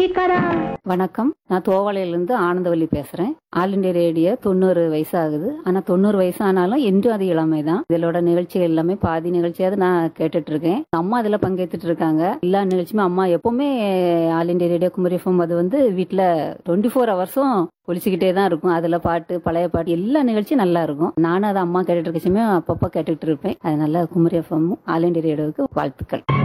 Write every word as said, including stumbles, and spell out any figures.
அங்கிக்காரா. வணக்கம், நான் தோவாளையிலிருந்து ஆனந்தவல்லி பேசுறேன். ஆல் இண்டியா ரேடியோ தொண்ணூறு வயசு ஆகுது. ஆனா தொண்ணூறு வயசு ஆனாலும் என்றும் அது இளமை தான். இதோட நிகழ்ச்சிகள் எல்லாமே பாதி நிகழ்ச்சியாவது நான் கேட்டுட்டு இருக்கேன். அம்மா இதுல பங்கேற்றுட்டு இருக்காங்க. எல்லா நிகழ்ச்சியுமே அம்மா எப்பவுமே all India radio Kumari FM அது வந்து வீட்டுல டுவெண்ட்டி ஃபோர் ஹவர்ஸும் ஒழிச்சுக்கிட்டே தான் இருக்கும். அதுல பாட்டு, பழைய பாட்டு, எல்லா நிகழ்ச்சியும் நல்லா இருக்கும். நானும் அதை அம்மா கேட்டுட்டு இருக்கச்சுமே அப்பப்போ கேட்டுட்டு இருப்பேன். அதனால குமரி எஃப்எம் ஆல் இண்டியா ரேடியோவுக்கு வாழ்த்துக்கள்.